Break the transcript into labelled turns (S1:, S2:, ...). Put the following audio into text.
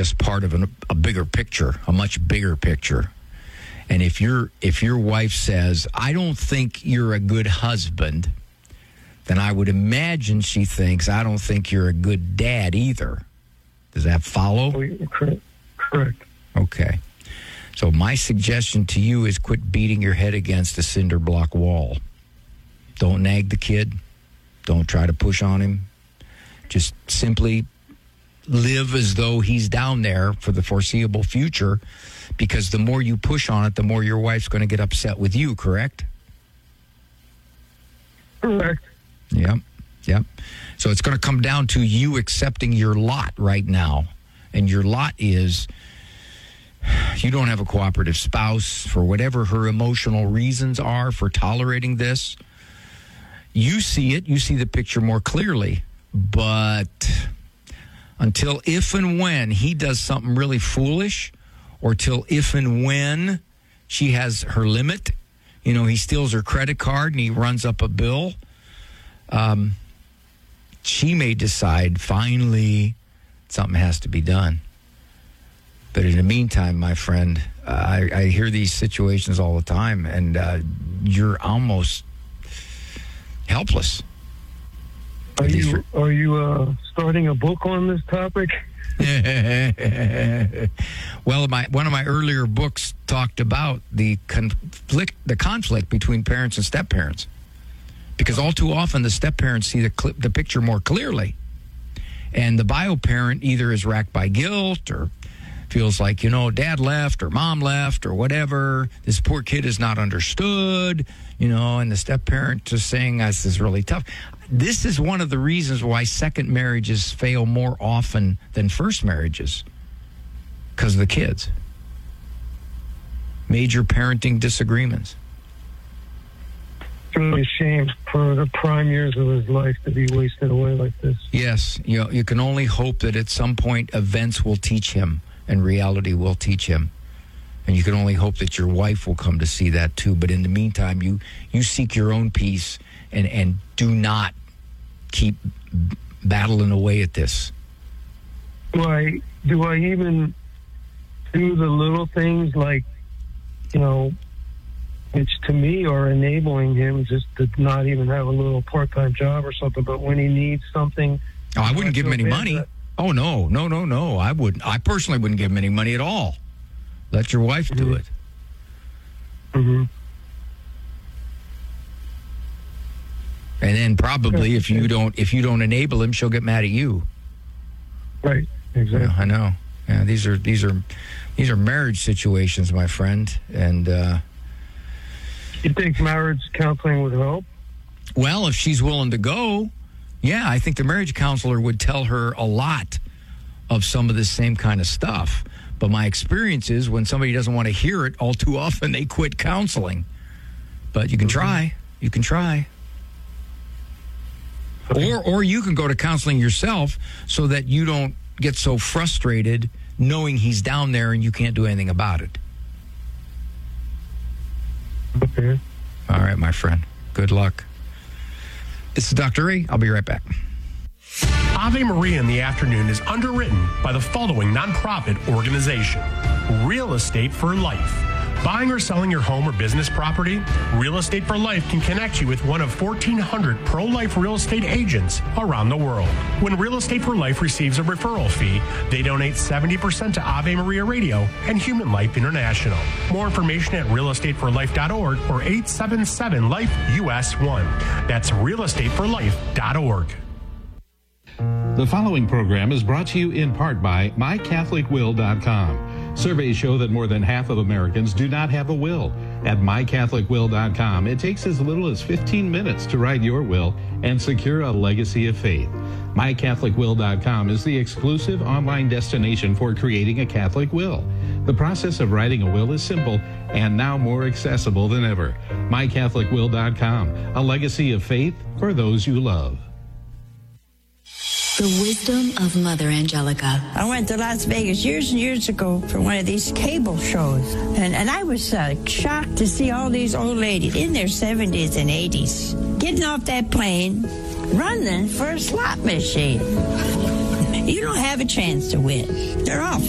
S1: just part of a bigger picture, a much bigger picture. And if your wife says, I don't think you're a good husband, then I would imagine she thinks, I don't think you're a good dad either. Does that follow?
S2: Correct.
S1: Okay. So my suggestion to you is quit beating your head against a cinder block wall. Don't nag the kid. Don't try to push on him. Just simply live as though he's down there for the foreseeable future, because the more you push on it, the more your wife's going to get upset with you, correct?
S2: Correct.
S1: Yep. So it's going to come down to you accepting your lot right now. And your lot is you don't have a cooperative spouse for whatever her emotional reasons are for tolerating this. You see it. You see the picture more clearly. But until if and when he does something really foolish, or till if and when she has her limit, he steals her credit card and he runs up a bill, she may decide finally something has to be done. But in the meantime, my friend, I hear these situations all the time, and you're almost helpless.
S2: Are you starting a book on this topic?
S1: Well, one of my earlier books talked about the conflict between parents and step-parents. Because all too often the step-parents see the picture more clearly. And the bio-parent either is racked by guilt or feels like, dad left or mom left or whatever. This poor kid is not understood, and the step-parent is saying, this is really tough. This is one of the reasons why second marriages fail more often than first marriages, because of the kids. Major parenting disagreements.
S2: It's really a shame for the prime years of his life to be wasted away like this.
S1: Yes, you can only hope that at some point events will teach him and reality will teach him. And you can only hope that your wife will come to see that too. But in the meantime, you seek your own peace and do not keep battling away at this.
S2: Do I even do the little things like, which to me are enabling him just to not even have a little part-time job or something, but when he needs something...
S1: Oh, I wouldn't give him any money. Oh, no. I wouldn't. I personally wouldn't give him any money at all. Let your wife do it.
S2: Mm-hmm.
S1: And then probably if you don't enable him, she'll get mad at you.
S2: Right. Exactly.
S1: Yeah, I know. Yeah, these are marriage situations, my friend. And
S2: you think marriage counseling would help?
S1: Well, if she's willing to go, yeah, I think the marriage counselor would tell her a lot of some of this same kind of stuff. But my experience is when somebody doesn't want to hear it, all too often they quit counseling. But you can try. You can try. Or you can go to counseling yourself so that you don't get so frustrated knowing he's down there and you can't do anything about it.
S2: Okay.
S1: All right, my friend. Good luck. This is Dr. A. I'll be right back.
S3: Ave Maria in the Afternoon is underwritten by the following nonprofit organization: Real Estate for Life. Buying or selling your home or business property? Real Estate for Life can connect you with one of 1,400 pro-life real estate agents around the world. When Real Estate for Life receives a referral fee, they donate 70% to Ave Maria Radio and Human Life International. More information at realestateforlife.org or 877-LIFE-US1. That's realestateforlife.org.
S4: The following program is brought to you in part by MyCatholicWill.com. Surveys show that more than half of Americans do not have a will. At MyCatholicWill.com, it takes as little as 15 minutes to write your will and secure a legacy of faith. MyCatholicWill.com is the exclusive online destination for creating a Catholic will. The process of writing a will is simple and now more accessible than ever. MyCatholicWill.com, a legacy of faith for those you love.
S5: The wisdom of Mother Angelica.
S6: I went to Las Vegas years and years ago for one of these cable shows. And I was shocked to see all these old ladies in their 70s and 80s getting off that plane, running for a slot machine. You don't have a chance to win. They're all